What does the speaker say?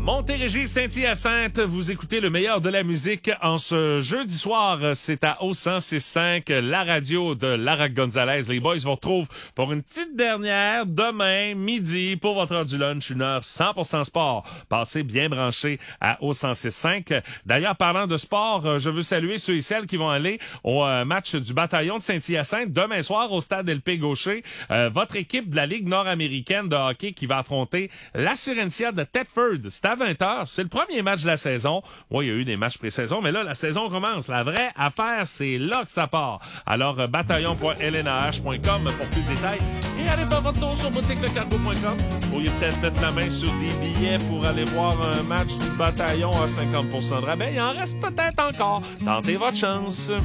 Montérégie, Saint-Hyacinthe, vous écoutez le meilleur de la musique en ce jeudi soir. C'est à O106.5, la radio de Lara Gonzalez. Les boys vous retrouvent pour une petite dernière demain midi pour votre heure du lunch, une heure 100% sport. Passez bien branché à O106.5. D'ailleurs, parlant de sport, je veux saluer ceux et celles qui vont aller au match du bataillon de Saint-Hyacinthe demain soir au stade LP Gaucher. Votre équipe de la Ligue nord-américaine de hockey qui va affronter la Sirencia de Thetford. C'est à 20h. C'est le premier match de la saison. Oui, il y a eu des matchs pré-saison, mais là, la saison commence. La vraie affaire, c'est là que ça part. Alors, bataillon.lnh.com pour plus de détails. Et allez faire votre tour sur boutiquelecargo.com. Vous pourriez peut-être mettre la main sur des billets pour aller voir un match du bataillon à 50% de rabais. Il en reste peut-être encore. Tentez votre chance.